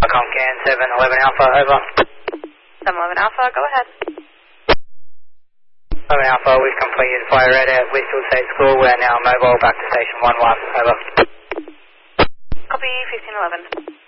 Comcan 711 Alpha, over. 711 Alpha, go ahead. 11 Alpha, we've completed fire red at Whistle State School. We are now mobile back to station 11, over. Copy 1511.